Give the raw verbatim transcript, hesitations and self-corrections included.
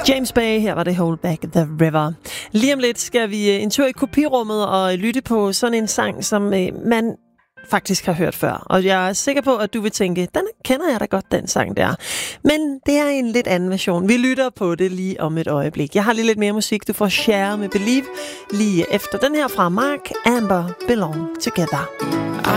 James Bay, her var det Hold Back the River. Lige om lidt skal vi en tur i kopirummet og lytte på sådan en sang, som man faktisk har hørt før. Og jeg er sikker på, at du vil tænke, den kender jeg da godt, den sang der. Men det er en lidt anden version. Vi lytter på det lige om et øjeblik. Jeg har lige lidt mere musik. Du får Share med Believe lige efter den her fra Mark Amber, Belong Together.